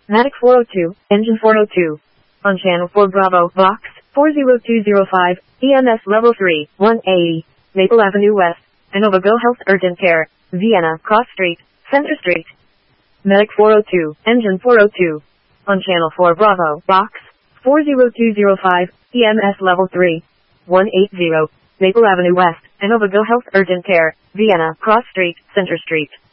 Matic 402, engine 402. On channel 4 Bravo, box 40205, EMS level 3, 1A, Maple Avenue West, Inova Go Health Urgent Care, Vienna, Cross Street, Center Street. Medic 402, engine 402. On channel 4 Bravo, box 40205, EMS level 3, 180, Maple Avenue West, Inova Go Health Urgent Care, Vienna, Cross Street, Center Street.